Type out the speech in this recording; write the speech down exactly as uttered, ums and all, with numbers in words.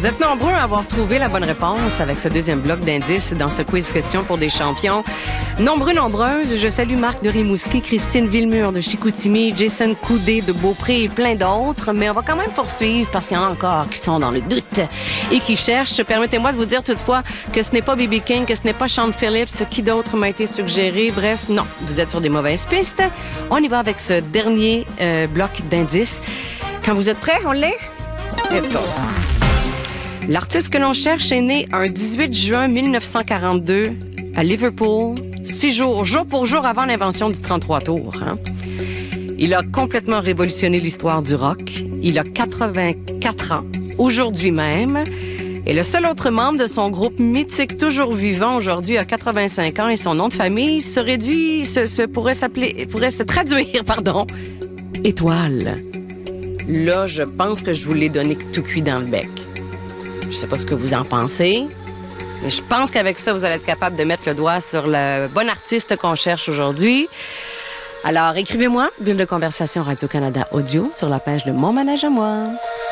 Vous êtes nombreux à avoir trouvé la bonne réponse avec ce deuxième bloc d'indices dans ce quiz question pour des champions. Nombreux, nombreuses, je salue Marc de Rimouski, Christine Villemur de Chicoutimi, Jason Coudé de Beaupré et plein d'autres, mais on va quand même poursuivre parce qu'il y en a encore qui sont dans le doute et qui cherchent. Permettez-moi de vous dire toutefois que ce n'est pas B B King, que ce n'est pas Sean Phillips, qui d'autre m'a été suggéré. Bref, non, vous êtes sur des mauvaises pistes. On y va avec ce dernier euh, bloc d'indices. Quand vous êtes prêts, on l'est? Let's go. L'artiste que l'on cherche est né un dix-huit juin mille neuf cent quarante-deux à Liverpool, six jours, jour pour jour avant l'invention du trente-trois tours. Hein? Il a complètement révolutionné l'histoire du rock. Il a quatre-vingt-quatre ans, aujourd'hui même. Et le seul autre membre de son groupe mythique toujours vivant aujourd'hui a quatre-vingt-cinq ans et son nom de famille se réduit, se, se pourrait s'appeler, pourrait se traduire, pardon, Étoile. Là, je pense que je vous l'ai donné tout cuit dans le bec. Je sais pas ce que vous en pensez, mais je pense qu'avec ça, vous allez être capable de mettre le doigt sur le bon artiste qu'on cherche aujourd'hui. Alors, écrivez-moi, Bulle de conversation Radio-Canada Audio, sur la page de Mon Manège à moi.